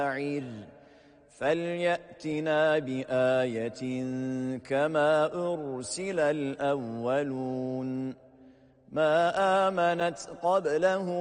فليأتنا بآية كما أرسل الأولون ما آمنت قبلهم